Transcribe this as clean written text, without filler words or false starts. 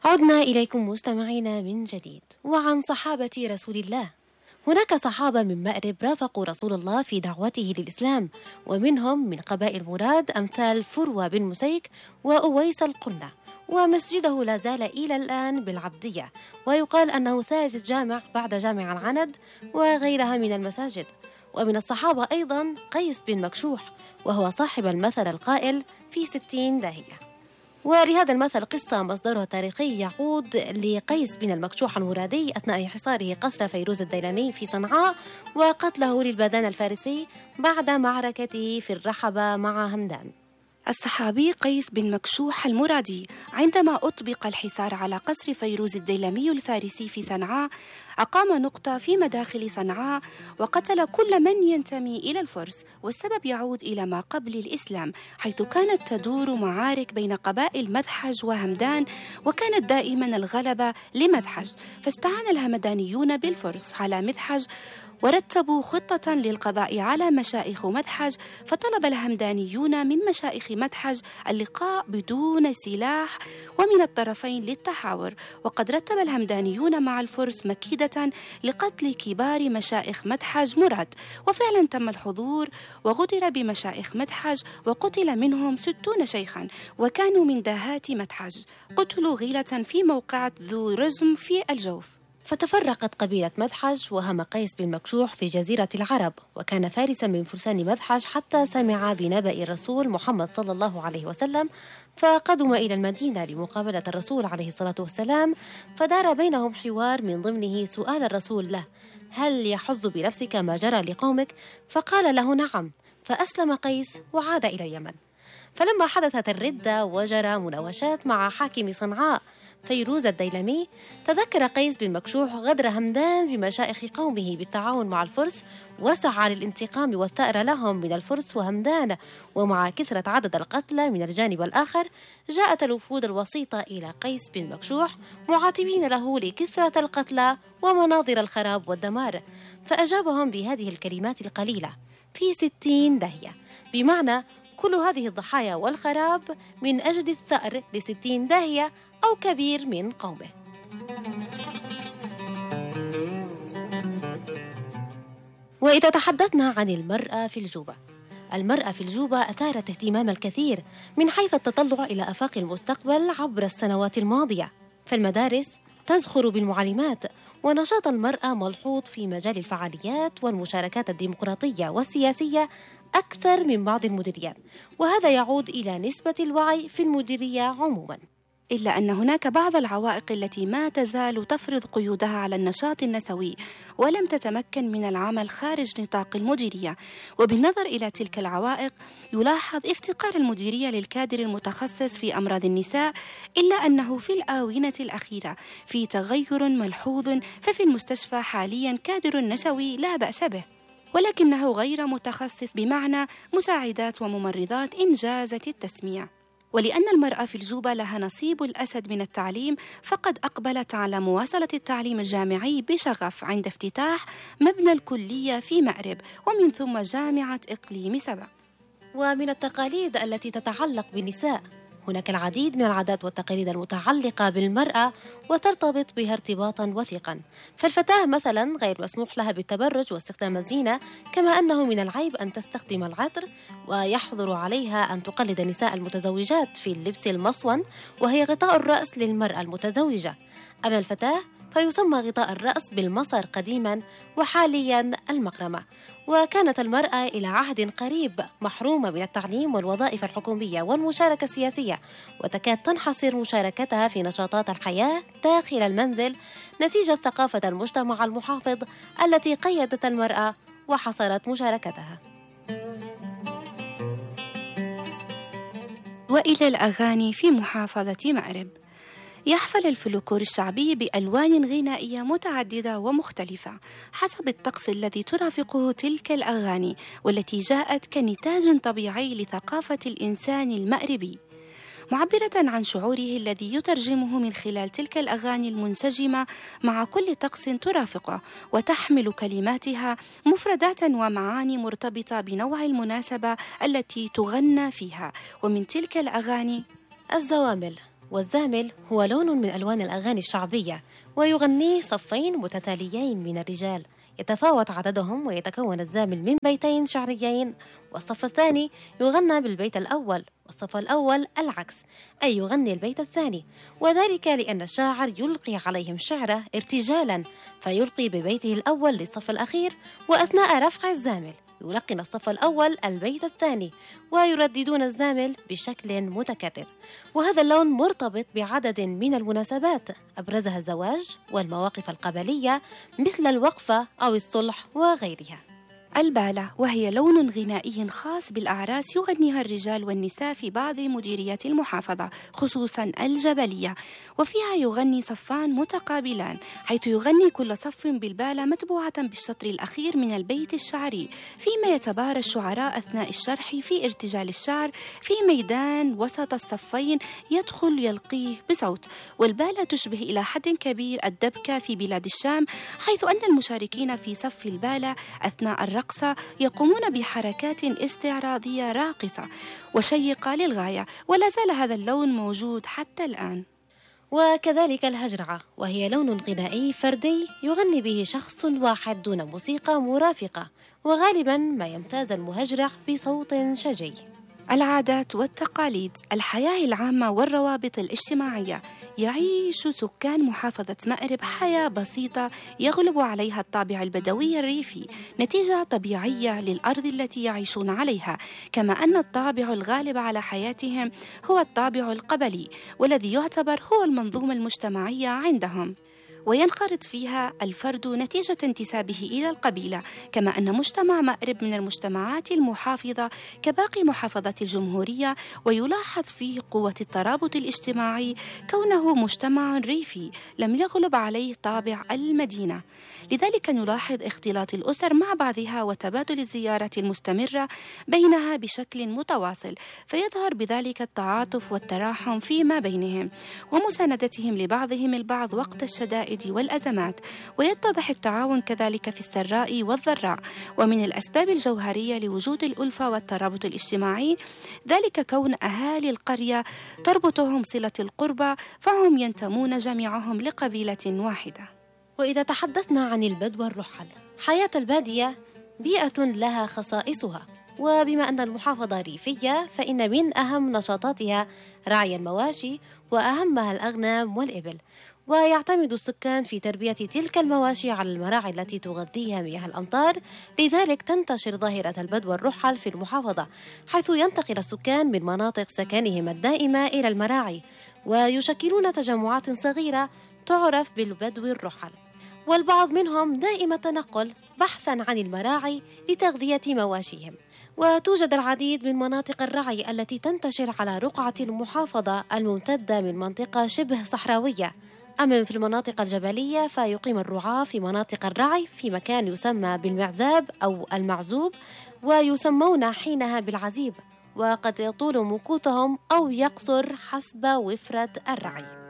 عدنا إليكم مستمعين من جديد. وعن صحابة رسول الله، هناك صحابة من مأرب رافقوا رسول الله في دعوته للإسلام، ومنهم من قبائل مراد أمثال فروة بن مسيك وأويس القنة، ومسجده لا زال إلى الآن بالعبدية، ويقال أنه ثالث جامع بعد جامع العند وغيرها من المساجد. ومن الصحابة أيضا قيس بن مكشوح، وهو صاحب المثل القائل في 60 داهية. ولهذا المثل قصة مصدرها تاريخي يعود لقيس بن المكشوح المرادي أثناء حصاره قصر فيروز الديلمي في صنعاء وقتله للبادان الفارسي بعد معركته في الرحبة مع همدان. الصحابي قيس بن مكشوح المرادي عندما أطبق الحصار على قصر فيروز الديلمي الفارسي في صنعاء أقام نقطة في مداخل صنعاء وقتل كل من ينتمي إلى الفرس، والسبب يعود إلى ما قبل الإسلام، حيث كانت تدور معارك بين قبائل مدحج وهمدان، وكانت دائما الغلبة لمدحج، فاستعان الهمدانيون بالفرس على مدحج ورتبوا خطة للقضاء على مشائخ مدحج، فطلب الهمدانيون من مشائخ مدحج اللقاء بدون سلاح ومن الطرفين للتحاور، وقد رتب الهمدانيون مع الفرس مكيدة لقتل كبار مشائخ مدحج مراد، وفعلا تم الحضور وغدر بمشائخ مدحج وقتل منهم 60 شيخا وكانوا من داهات مدحج، قتلوا غيلة في موقعة ذو رزم في الجوف. فتفرقت قبيلة مدحج وهم قيس بن مكشوح في جزيرة العرب، وكان فارسا من فرسان مدحج حتى سمع بنبأ الرسول محمد صلى الله عليه وسلم، فقدم إلى المدينة لمقابلة الرسول عليه الصلاة والسلام، فدار بينهم حوار من ضمنه سؤال الرسول له: هل يحز بنفسك ما جرى لقومك؟ فقال له: نعم. فأسلم قيس وعاد إلى اليمن. فلما حدثت الردة وجرى مناوشات مع حاكم صنعاء فيروز الديلمي، تذكر قيس بن مكشوح غدر همدان بمشائخ قومه بالتعاون مع الفرس، وسعى للانتقام والثأر لهم من الفرس وهمدان. ومع كثرة عدد القتلى من الجانب الآخر، جاءت الوفود الوسيطة إلى قيس بن مكشوح معاتبين له لكثرة القتلى ومناظر الخراب والدمار، فأجابهم بهذه الكلمات القليلة: في 60 داهية، بمعنى كل هذه الضحايا والخراب من أجل الثأر ل60 داهية أو كبير من قومه. وإذا تحدثنا عن المرأة في الجوبة، المرأة في الجوبة أثارت اهتمام الكثير من حيث التطلع إلى آفاق المستقبل عبر السنوات الماضية، فالمدارس تزخر بالمعلمات، ونشاط المرأة ملحوظ في مجال الفعاليات والمشاركات الديمقراطية والسياسية أكثر من بعض المديريات، وهذا يعود إلى نسبة الوعي في المديرية عموما. إلا أن هناك بعض العوائق التي ما تزال تفرض قيودها على النشاط النسوي ولم تتمكن من العمل خارج نطاق المديرية، وبالنظر إلى تلك العوائق يلاحظ افتقار المديرية للكادر المتخصص في أمراض النساء، إلا أنه في الآونة الأخيرة في تغير ملحوظ، ففي المستشفى حاليا كادر نسوي لا بأس به، ولكنه غير متخصص بمعنى مساعدات وممرضات إن جازت التسمية. ولأن المرأة في الجوبة لها نصيب الأسد من التعليم، فقد أقبلت على مواصلة التعليم الجامعي بشغف عند افتتاح مبنى الكلية في مأرب، ومن ثم جامعة إقليم سبع. ومن التقاليد التي تتعلق بالنساء، هناك العديد من العادات والتقاليد المتعلقة بالمرأة وترتبط بها ارتباطا وثيقا، فالفتاة مثلا غير مسموح لها بالتبرج واستخدام الزينة، كما أنه من العيب أن تستخدم العطر، ويحظر عليها أن تقلد النساء المتزوجات في اللبس المصون، وهي غطاء الرأس للمرأة المتزوجة. أما الفتاة فيسمى غطاء الرأس بالمصر قديما، وحاليا المقرمة. وكانت المرأة إلى عهد قريب محرومة من التعليم والوظائف الحكومية والمشاركة السياسية، وتكاد تنحصر مشاركتها في نشاطات الحياة داخل المنزل نتيجة ثقافة المجتمع المحافظ التي قيدت المرأة وحصرت مشاركتها. وإلى الأغاني في محافظة مأرب. يحفل الفلكلور الشعبي بألوان غنائية متعددة ومختلفة حسب الطقس الذي ترافقه تلك الأغاني، والتي جاءت كنتاج طبيعي لثقافة الإنسان المأربي، معبرة عن شعوره الذي يترجمه من خلال تلك الأغاني المنسجمة مع كل طقس ترافقه، وتحمل كلماتها مفردات ومعاني مرتبطة بنوع المناسبة التي تغنى فيها. ومن تلك الأغاني الزوامل، والزامل هو لون من ألوان الأغاني الشعبية، ويغنيه صفين متتاليين من الرجال يتفاوت عددهم، ويتكون الزامل من بيتين شعريين، والصف الثاني يغنى بالبيت الأول، والصف الأول العكس، أي يغني البيت الثاني، وذلك لأن الشاعر يلقي عليهم شعره ارتجالا، فيلقي ببيته الأول للصف الأخير، وأثناء رفع الزامل يلقن الصف الأول البيت الثاني، ويرددون الزامل بشكل متكرر. وهذا اللون مرتبط بعدد من المناسبات أبرزها الزواج والمواقف القبلية مثل الوقفة أو الصلح وغيرها. البالة، وهي لون غنائي خاص بالأعراس يغنيها الرجال والنساء في بعض مديريات المحافظة خصوصا الجبلية، وفيها يغني صفان متقابلان، حيث يغني كل صف بالبالة متبوعة بالشطر الأخير من البيت الشعري، فيما يتبارى الشعراء أثناء الشرح في ارتجال الشعر في ميدان وسط الصفين يدخل يلقيه بصوت. والبالة تشبه إلى حد كبير الدبكة في بلاد الشام، حيث أن المشاركين في صف البالة أثناء الرقص يقومون بحركات استعراضية راقصة وشيقة للغاية، ولا زال هذا اللون موجود حتى الآن. وكذلك الهجرعة، وهي لون غنائي فردي يغني به شخص واحد دون موسيقى مرافقة، وغالبا ما يمتاز المهجرع بصوت شجي. العادات والتقاليد، الحياة العامة والروابط الاجتماعية. يعيش سكان محافظة مأرب حياة بسيطة يغلب عليها الطابع البدوي الريفي، نتيجة طبيعية للأرض التي يعيشون عليها، كما أن الطابع الغالب على حياتهم هو الطابع القبلي، والذي يعتبر هو المنظومة المجتمعية عندهم، وينخرط فيها الفرد نتيجة انتسابه إلى القبيلة، كما أن مجتمع مأرب من المجتمعات المحافظة كباقي محافظات الجمهورية، ويلاحظ فيه قوة الترابط الاجتماعي كونه مجتمع ريفي لم يغلب عليه طابع المدينة. لذلك نلاحظ اختلاط الأسر مع بعضها وتبادل الزيارات المستمرة بينها بشكل متواصل، فيظهر بذلك التعاطف والتراحم فيما بينهم ومساندتهم لبعضهم البعض وقت الشدائد والأزمات، ويتضح التعاون كذلك في السراء والضراء. ومن الأسباب الجوهرية لوجود الألفة والترابط الاجتماعي ذلك كون أهالي القرية تربطهم صلة القربى، فهم ينتمون جميعهم لقبيلة واحدة. وإذا تحدثنا عن البدو والرحل، حياة البادية بيئة لها خصائصها، وبما أن المحافظة ريفية فإن من أهم نشاطاتها رعي المواشي، وأهمها الأغنام والإبل، ويعتمد السكان في تربية تلك المواشي على المراعي التي تغذيها مياه الأمطار. لذلك تنتشر ظاهرة البدو والرحل في المحافظة، حيث ينتقل السكان من مناطق سكنهم الدائمة إلى المراعي، ويشكلون تجمعات صغيرة تعرف بالبدو الرحل، والبعض منهم دائم التنقل بحثاً عن المراعي لتغذية مواشيهم. وتوجد العديد من مناطق الرعي التي تنتشر على رقعة المحافظة الممتدة من منطقة شبه صحراوية. أما في المناطق الجبلية فيقيم الرعاة في مناطق الرعي في مكان يسمى بالمعزاب أو المعزوب، ويسمون حينها بالعزيب، وقد يطول مكوثهم أو يقصر حسب وفرة الرعي.